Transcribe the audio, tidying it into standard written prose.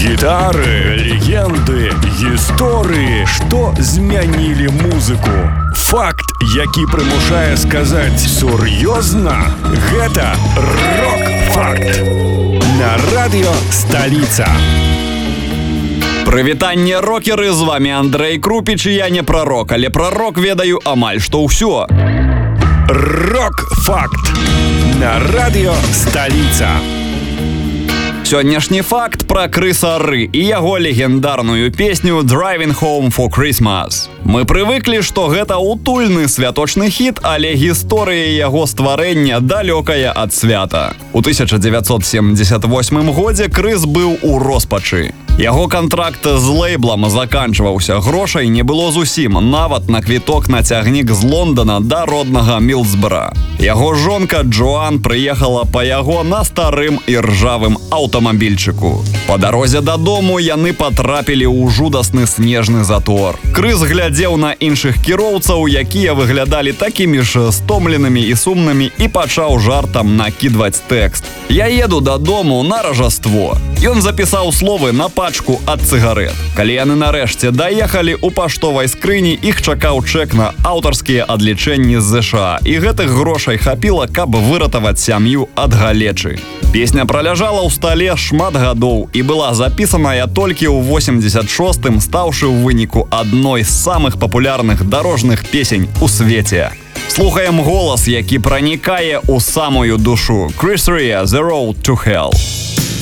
Гітары, легенды, гісторыі, што змянілі музыку. Факт, які прымушае сказаць сур'ёзна, гэта рок-факт. На радыё Сталіца. Прывітанне, рокеры, з вами Андрэй Крупіч, і я не прарок, але пра рок ведаю амаль што ўсё. Рок-факт. На радыё Сталіца. Сённяшні факт пра Крыса Ры і яго легендарную песню «Driving Home for Christmas». Мы прывыклі, што гэта утульны святочны хіт, але гісторыя яго стварэння далёкая ад свята. У 1978 годзе Крыс быў у роспачы. Яго кантракт з лейблам заканчваўся, грошай не было зусім, нават на квіток на цягнік з Лондона да роднага Мілсбера. Яго жонка Джоан прыехала па яго на старым і ржавым аўтамабільчыку. Па дарозе дадому яны патрапілі ў жудасны снежны затор. Крыс глядзеў на іншых кіроўцаў, якія выглядалі такімі ж стомленымі і сумнымі, і пачаў жартам накідваць тэкст. «Я еду дадому на ражаство». Ён запісаў словы на пачку ад цыгарэт. Калі яны нарэшце даехалі, у паштовай скрыні іх чакаў чэк на аўтарскія адлічэнні з ЗША, і гэтых грошай хапіла, каб выратаваць сям'ю ад галечы. Песня праляжала ў стале шмат гадоў і была запісаная толькі ў 86-м, стаўшы ў выніку адной з самых папулярных дарожных песень у свеце. Слухаем голас, які пранікае ў самую душу. Крыс Ры, «The Road to Hell».